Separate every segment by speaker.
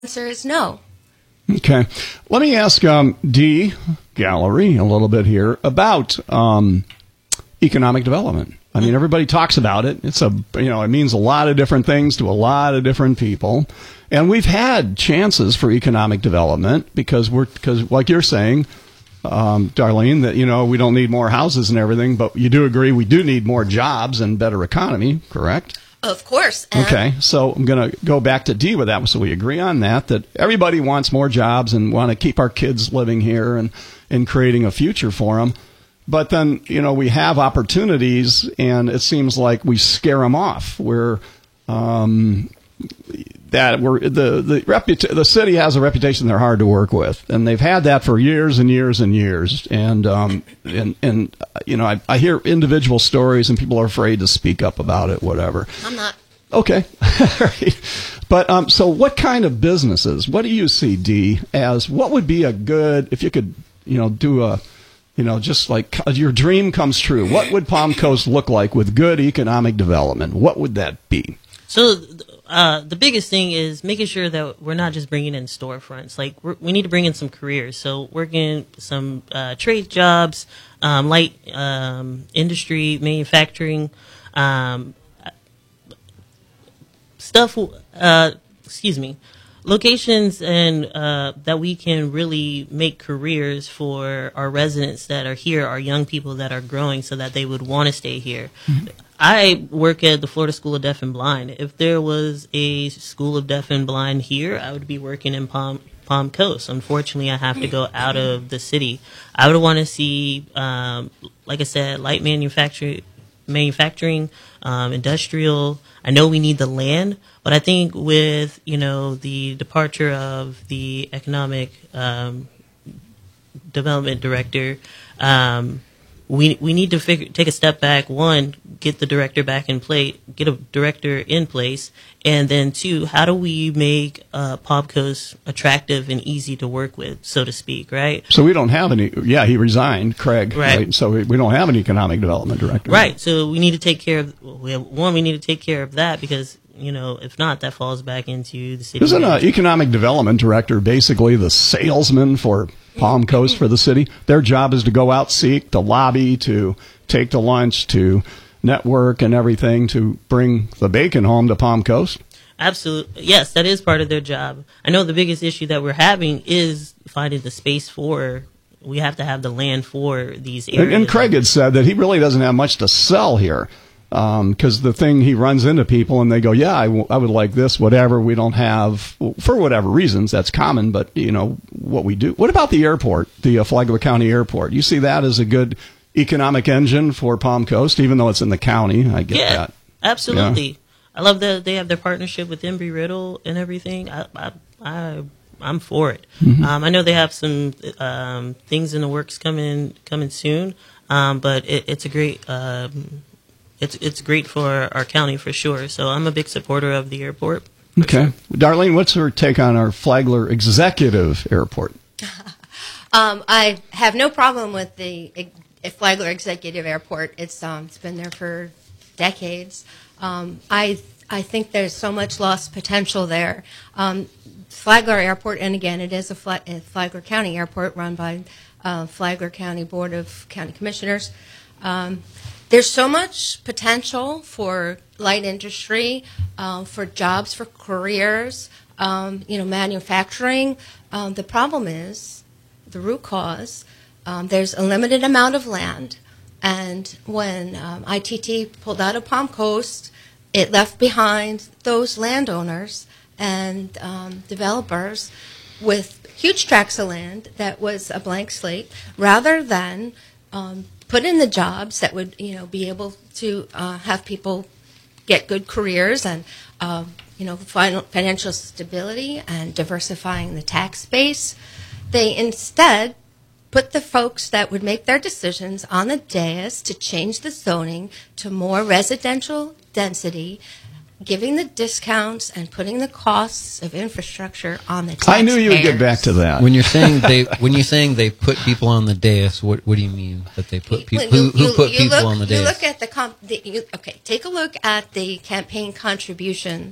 Speaker 1: answer is no.
Speaker 2: Okay. Let me ask Dee Gallery a little bit here about economic development. I mean, everybody talks about it. It means a lot of different things to a lot of different people. And we've had chances for economic development because like you're saying, Darlene, that, we don't need more houses and everything, but you do agree we do need more jobs and better economy, correct?
Speaker 1: Of course.
Speaker 2: Okay, so I'm going to go back to D with that. So we agree on that everybody wants more jobs and want to keep our kids living here and creating a future for them. But then, we have opportunities, and it seems like we scare them off. The city has a reputation they're hard to work with, and they've had that for years and years and years. And I hear individual stories, and people are afraid to speak up about it. Whatever.
Speaker 1: I'm not.
Speaker 2: Okay, right. But so, what kind of businesses? What do you see, Dee, as what would be a good if you could, do a just like your dream comes true? What would Palm Coast look like with good economic development? What would that be?
Speaker 3: So the biggest thing is making sure that we're not just bringing in storefronts. Like we need to bring in some careers. So working some trade jobs, light industry, manufacturing, stuff. Locations and that we can really make careers for our residents that are here, our young people that are growing, so that they would want to stay here. Mm-hmm. I work at the Florida School of Deaf and Blind. If there was a School of Deaf and Blind here, I would be working in Palm Coast. Unfortunately, I have to go out of the city. I would want to see, like I said, light manufacturing, industrial. I know we need the land, but I think with, the departure of the economic development director, we need to take a step back. One, get the director get a director in place, and then two, how do we make Palm Coast attractive and easy to work with, so to speak, right?
Speaker 2: So we don't have any. Yeah, he resigned, Craig. Right. So we don't have an economic development director.
Speaker 3: Right. So we need to take care of. We need to take care of that because. If not, that falls back into the city.
Speaker 2: Isn't an economic development director basically the salesman for Palm Coast for the city? Their job is to go out, seek, to lobby, to take to lunch, to network and everything to bring the bacon home to Palm Coast?
Speaker 3: Absolutely. Yes, that is part of their job. I know the biggest issue that we're having is finding the space we have to have the land for these areas.
Speaker 2: And Craig had said that he really doesn't have much to sell here. Because the thing he runs into people and they go, yeah, I would like this, whatever. We don't have, for whatever reasons, that's common, but what we do. What about the airport, the Flagler County Airport? You see that as a good economic engine for Palm Coast, even though it's in the county. I get that.
Speaker 3: Absolutely. Yeah. I love that they have their partnership with Embry-Riddle and everything. I'm for it. Mm-hmm. I know they have some things in the works coming soon, but it's a great. It's great for our county for sure. So I'm a big supporter of the airport.
Speaker 2: Okay. Sure. Darlene, what's her take on our Flagler Executive Airport?
Speaker 1: I have no problem with the Flagler Executive Airport. It's been there for decades. I think there's so much lost potential there. Flagler Airport, and again, it is a Flagler County Airport run by Flagler County Board of County Commissioners. There's so much potential for light industry, for jobs, for careers, manufacturing. The problem is, the root cause, there's a limited amount of land. And when ITT pulled out of Palm Coast, it left behind those landowners and developers with huge tracts of land that was a blank slate, rather than put in the jobs that would, be able to have people get good careers and, financial stability and diversifying the tax base. They instead put the folks that would make their decisions on the dais to change the zoning to more residential density, giving the discounts and putting the costs of infrastructure on the taxpayers.
Speaker 2: I knew you would get back to that.
Speaker 4: When you're saying they put people on the dais, what do you mean that they put people? Who put people on the dais?
Speaker 1: You look at take a look at the campaign contributions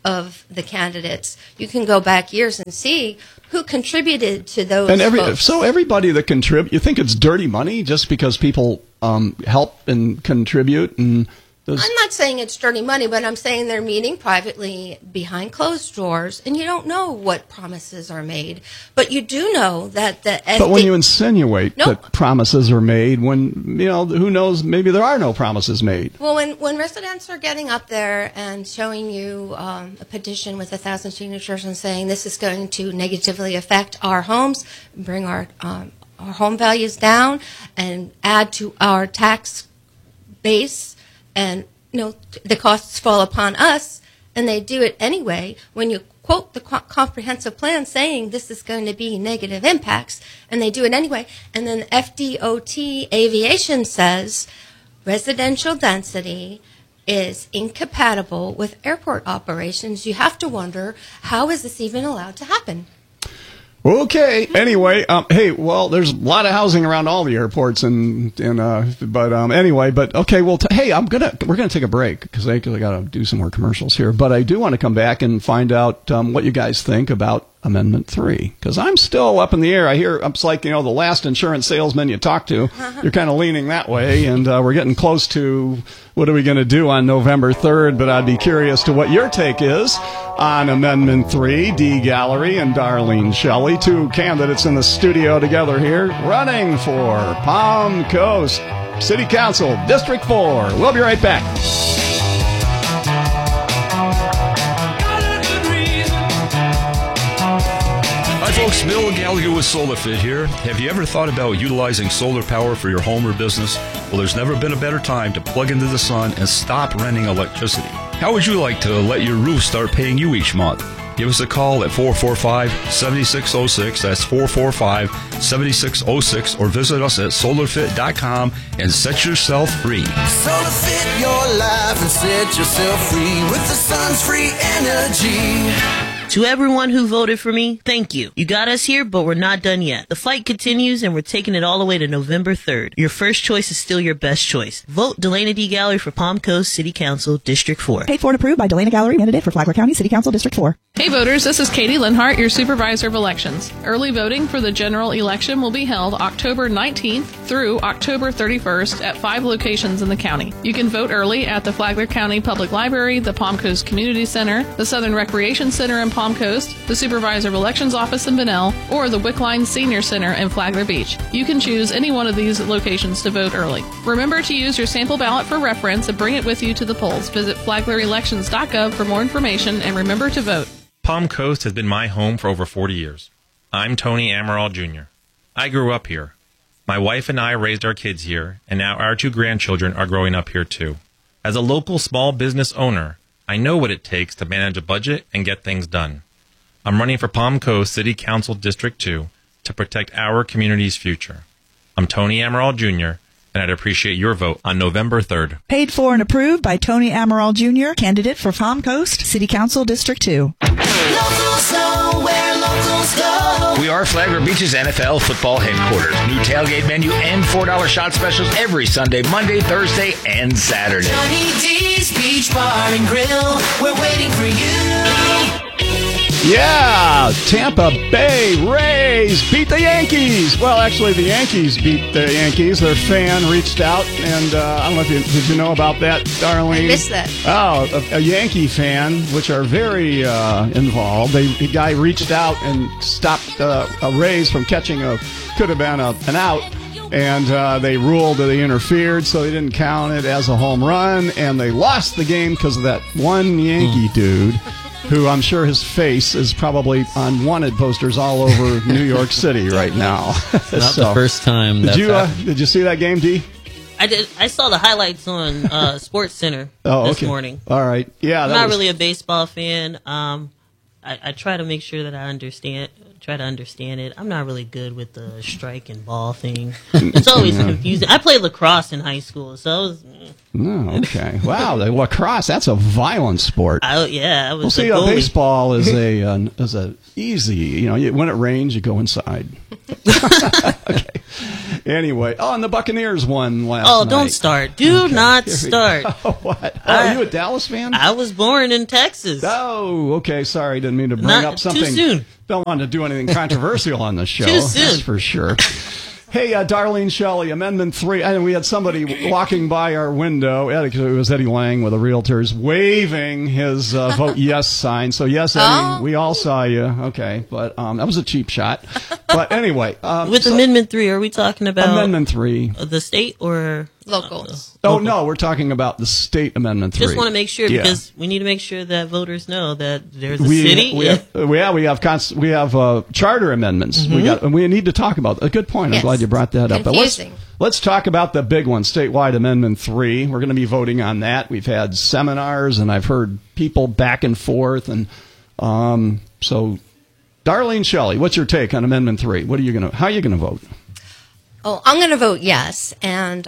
Speaker 1: of the candidates. You can go back years and see who contributed to those
Speaker 2: And
Speaker 1: votes.
Speaker 2: so everybody that contribute, you think it's dirty money just because people help and contribute? And
Speaker 1: I'm not saying it's dirty money, but I'm saying they're meeting privately behind closed doors, and you don't know what promises are made. But you do know that the
Speaker 2: But when you insinuate that promises are made, when, who knows, maybe there are no promises made.
Speaker 1: Well, when residents are getting up there and showing you a petition with 1,000 signatures and saying this is going to negatively affect our homes, bring our home values down, and add to our tax base, and the costs fall upon us, and they do it anyway, when you quote the comprehensive plan saying this is going to be negative impacts, and they do it anyway, and then FDOT Aviation says residential density is incompatible with airport operations, you have to wonder, how is this even allowed to happen?
Speaker 2: Okay. Anyway, hey, well, there's a lot of housing around all the airports, but anyway, but okay. Well, hey, we're gonna take a break because I gotta do some more commercials here. But I do want to come back and find out what you guys think about Amendment 3, because I'm still up in the air. I hear it's like the last insurance salesman you talk to, you're kind of leaning that way, and we're getting close to what are we going to do on November 3rd. But I'd be curious to what your take is on Amendment 3. Dee Gallery and Darlene Shelley, two candidates in the studio together here, running for Palm Coast City Council, District 4. We'll be right back.
Speaker 5: Hi folks, Bill Gallagher with SolarFit here. Have you ever thought about utilizing solar power for your home or business? Well, there's never been a better time to plug into the sun and stop renting electricity. How would you like to let your roof start paying you each month? Give us a call at 445-7606. That's 445-7606, or visit us at solarfit.com and set yourself free.
Speaker 6: SolarFit your life and set yourself free with the sun's free energy.
Speaker 3: To everyone who voted for me, thank you. You got us here, but we're not done yet. The fight continues, and we're taking it all the way to November 3rd. Your first choice is still your best choice. Vote Delana D. Gallery for Palm Coast City Council, District 4.
Speaker 7: Paid for and approved by Delana Gallery, candidate for Flagler County City Council, District 4.
Speaker 8: Hey voters, this is Katie Linhart, your supervisor of elections. Early voting for the general election will be held October 19th through October 31st at 5 locations in the county. You can vote early at the Flagler County Public Library, the Palm Coast Community Center, the Southern Recreation Center in Palm Coast, the Supervisor of Elections Office in Bunnell, or the Wickline Senior Center in Flagler Beach. You can choose any one of these locations to vote early. Remember to use your sample ballot for reference and bring it with you to the polls. Visit flaglerelections.gov for more information, and remember to vote.
Speaker 9: Palm Coast has been my home for over 40 years. I'm Tony Amaral Jr. I grew up here. My wife and I raised our kids here, and now our 2 grandchildren are growing up here too. As a local small business owner, I know what it takes to manage a budget and get things done. I'm running for Palm Coast City Council District 2 to protect our community's future. I'm Tony Amaral Jr., and I'd appreciate your vote on November 3rd.
Speaker 7: Paid for and approved by Tony Amaral Jr., candidate for Palm Coast City Council, District 2.
Speaker 6: Locals know where locals go.
Speaker 10: We are Flagler Beach's NFL football headquarters. New tailgate menu and $4 shot specials every Sunday, Monday, Thursday, and Saturday.
Speaker 6: Johnny D's Beach Bar and Grill, we're waiting for you.
Speaker 2: Yeah, Tampa Bay Rays beat the Yankees. Well, actually, the Yankees beat the Yankees. Their fan reached out, and I don't know if did you know about that, Darlene?
Speaker 1: I missed that.
Speaker 2: Oh, a Yankee fan, which are very involved. The guy reached out and stopped a Rays from catching could have been an out. And they ruled that they interfered, so they didn't count it as a home run. And they lost the game because of that one Yankee dude, who I'm sure his face is probably on wanted posters all over New York City right now.
Speaker 4: Not the first time that's happened.
Speaker 2: Did you see that game, Dee?
Speaker 3: I did. I saw the highlights on Sports Center this morning.
Speaker 2: All right. Yeah,
Speaker 3: I'm not really a baseball fan. I try to make sure that I understand it. I'm not really good with the strike and ball thing. It's always confusing. I played lacrosse in high school, so it was...
Speaker 2: Oh, okay. Wow, lacrosse, that's a violent sport.
Speaker 3: I was
Speaker 2: see, baseball is a easy, when it rains, you go inside. Okay. Anyway, and the Buccaneers won last night.
Speaker 3: Oh, don't start. Do not start.
Speaker 2: What? Are you a Dallas fan?
Speaker 3: I was born in Texas.
Speaker 2: Oh, okay. Sorry, didn't mean to bring
Speaker 3: Not
Speaker 2: up something.
Speaker 3: too soon.
Speaker 2: Don't want to do anything controversial on the show.
Speaker 3: Too soon.
Speaker 2: That's for sure. Hey, Darlene Shelley, Amendment 3. And we had somebody walking by our window. It was Eddie Lang with the Realtors waving his vote yes sign. So, yes, Eddie, we all saw you. Okay, but that was a cheap shot. But anyway.
Speaker 3: With Amendment 3, are we talking about
Speaker 2: Amendment 3.
Speaker 3: The state or
Speaker 1: locals?
Speaker 2: No, we're talking about the state Amendment 3.
Speaker 3: Just want to make sure, because we need to make sure that voters know that there's a city.
Speaker 2: We have charter amendments. We need to talk about that. A good point. I'm glad you brought that up. But let's talk about the big one, statewide Amendment 3. We're going to be voting on that. We've had seminars, and I've heard people back and forth, and so. Darlene Shelley, what's your take on Amendment 3? How are you gonna vote?
Speaker 1: Oh, I'm going to vote yes, and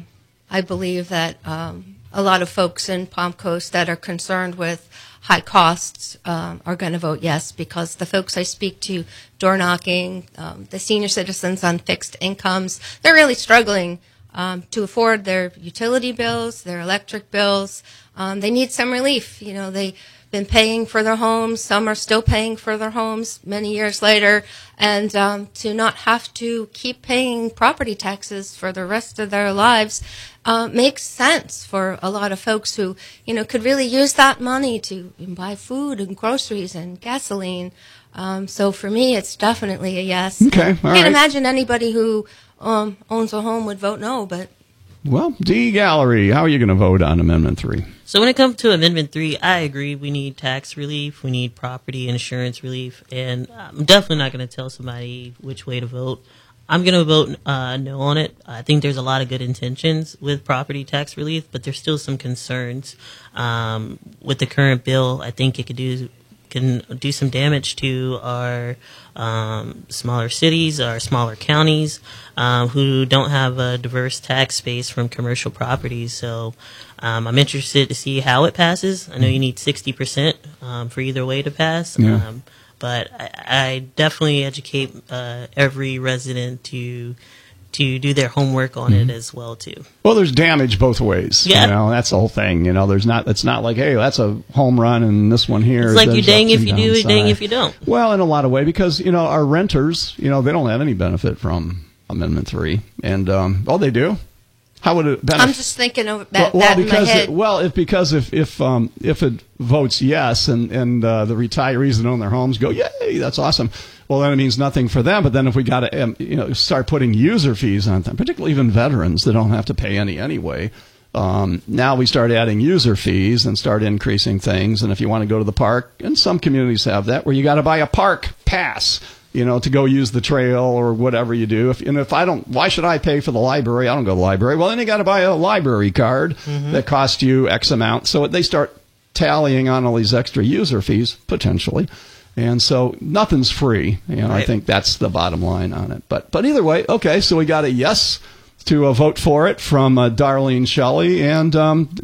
Speaker 1: I believe that a lot of folks in Palm Coast that are concerned with high costs are going to vote yes, because the folks I speak to, door knocking, the senior citizens on fixed incomes, they're really struggling to afford their utility bills, their electric bills. They need some relief. You know, they've been paying for their homes. Some are still paying for their homes many years later. And to not have to keep paying property taxes for the rest of their lives makes sense for a lot of folks who, could really use that money to buy food and groceries and gasoline. So for me, it's definitely a yes.
Speaker 2: Okay, all right.
Speaker 1: I can't imagine anybody who owns a home would vote no, but...
Speaker 2: Well, D. Gallery, how are you going to vote on Amendment 3?
Speaker 3: So when it comes to Amendment 3, I agree. We need tax relief. We need property and insurance relief. And I'm definitely not going to tell somebody which way to vote. I'm going to vote no on it. I think there's a lot of good intentions with property tax relief, but there's still some concerns. With the current bill, I think it can do some damage to our smaller cities, our smaller counties, who don't have a diverse tax base from commercial properties. So I'm interested to see how it passes. I know you need 60% for either way to pass.
Speaker 2: Yeah.
Speaker 3: But I definitely educate every resident to do their homework on it as well too.
Speaker 2: Well, there's damage both ways.
Speaker 3: Yeah.
Speaker 2: That's the whole thing. It's not like, hey, that's a home run and this one here.
Speaker 3: It's like you dang if you do, you dang if you don't.
Speaker 2: Well, in a lot of ways, because, our renters, they don't have any benefit from Amendment 3. And, they do? How would it benefit?
Speaker 1: I'm just thinking of that in my head.
Speaker 2: Because if it votes yes and the retirees that own their homes go, yay, that's awesome. Well, then it means nothing for them. But then if we got to start putting user fees on them, particularly even veterans that don't have to pay any anyway. Now we start adding user fees and start increasing things. And if you want to go to the park, and some communities have that, where you got to buy a park pass, to go use the trail or whatever you do. If I don't, why should I pay for the library? I don't go to the library. Well, then you got to buy a library card that costs you X amount. So they start tallying on all these extra user fees, potentially. And so nothing's free. Right. I think that's the bottom line on it. But either way, okay, so we got a yes to vote for it from Darlene Shelley. And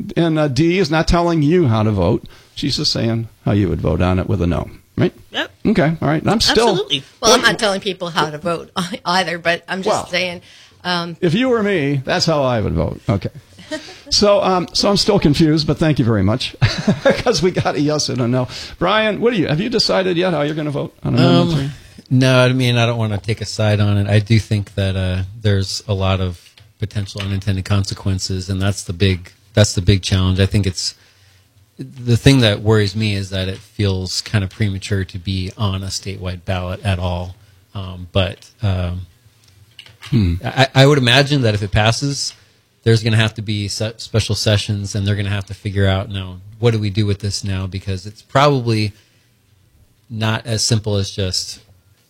Speaker 2: Dee is not telling you how to vote. She's just saying how you would vote on it with a no. Right?
Speaker 3: Yep.
Speaker 2: Okay. All right. I'm still.
Speaker 3: Absolutely.
Speaker 1: Well, I'm not telling people how to vote either, but I'm just saying.
Speaker 2: If you were me, that's how I would vote. Okay. So I'm still confused, but thank you very much, because we got a yes and a no. Brian, have you decided yet how you're going to vote on Amendment 3?
Speaker 4: No, I don't want to take a side on it. I do think that there's a lot of potential unintended consequences, and that's the big challenge. I think the thing that worries me is that it feels kind of premature to be on a statewide ballot at all. But I would imagine that if it passes, there's going to have to be special sessions, and they're going to have to figure out, what do we do with this now? Because it's probably not as simple as just,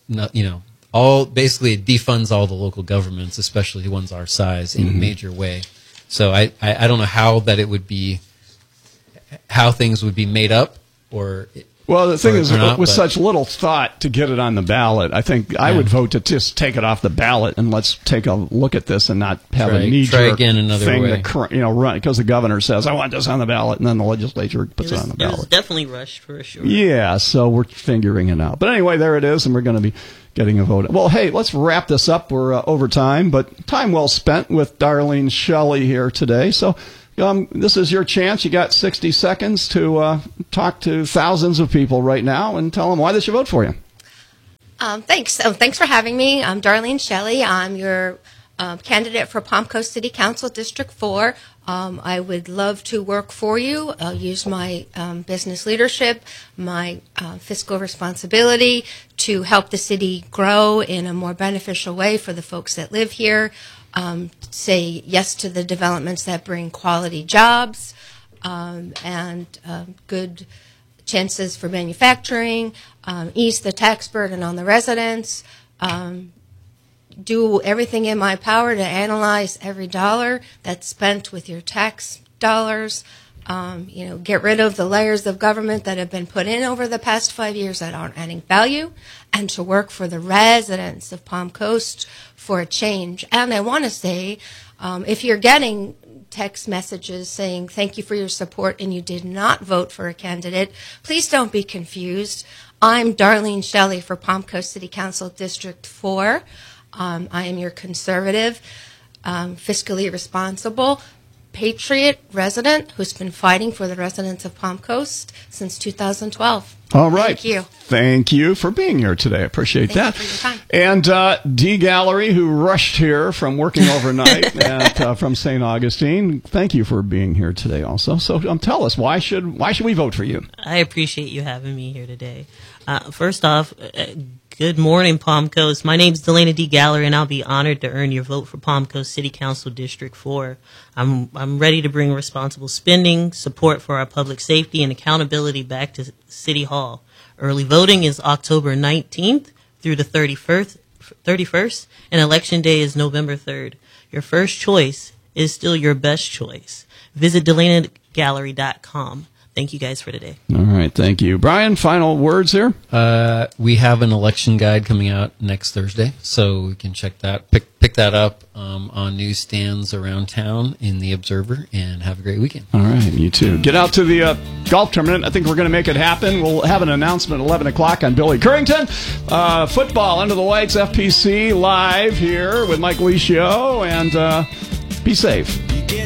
Speaker 4: basically it defunds all the local governments, especially ones our size, in a major way. So I don't know how things would be made up, or
Speaker 2: Well, the thing is,
Speaker 4: not,
Speaker 2: with
Speaker 4: but-
Speaker 2: such little thought to get it on the ballot, I think I would vote to just take it off the ballot and let's take a look at this and not have a knee-jerk
Speaker 4: again another
Speaker 2: thing
Speaker 4: way.
Speaker 2: to run, because the governor says, I want this on the ballot, and then the legislature puts it on the
Speaker 3: It was
Speaker 2: ballot.
Speaker 3: definitely rushed for sure.
Speaker 2: Yeah, so we're figuring it out. But anyway, there it is, and we're going to be getting a vote. Well, hey, let's wrap this up. We're over time, but time well spent with Darlene Shelley here today. So this is your chance. You got 60 seconds to talk to thousands of people right now and tell them why they should vote for you.
Speaker 1: Thanks. Thanks for having me. I'm Darlene Shelley. I'm your candidate for Palm Coast City Council District 4. I would love to work for you. I'll use my business leadership, my fiscal responsibility to help the city grow in a more beneficial way for the folks that live here. Say yes to the developments that bring quality jobs and good chances for manufacturing, ease the tax burden on the residents, do everything in my power to analyze every dollar that's spent with your tax dollars, get rid of the layers of government that have been put in over the past 5 years that aren't adding value, and to work for the residents of Palm Coast for a change. And I want to say, if you're getting text messages saying thank you for your support and you did not vote for a candidate, please don't be confused. I'm Darlene Shelley for Palm Coast City Council District 4. I am your conservative, fiscally responsible, patriot resident who's been fighting for the residents of Palm Coast since 2012.
Speaker 2: All right.
Speaker 1: Thank you.
Speaker 2: Thank you for being here today. I appreciate that.
Speaker 1: Thank you for your time.
Speaker 2: And D Gallery, who rushed here from working overnight and from St. Augustine, thank you for being here today also. So tell us, why should we vote for you?
Speaker 3: I appreciate you having me here today. First off, good morning, Palm Coast. My name is Delana D. Gallery, and I'll be honored to earn your vote for Palm Coast City Council District 4. I'm ready to bring responsible spending, support for our public safety, and accountability back to City Hall. Early voting is October 19th through the 31st, and Election Day is November 3rd. Your first choice is still your best choice. Visit DelanaGallery.com. Thank you guys for today.
Speaker 2: All right, thank you. Brian, final words here?
Speaker 4: We have an election guide coming out next Thursday, so we can check that, pick that up on newsstands around town in the Observer, and have a great weekend.
Speaker 2: All right, you too. Get out to the golf tournament. I think we're going to make it happen. We'll have an announcement at 11 o'clock on Billy Currington. Football, Under the Lights, FPC, live here with Mike Licio, and be safe.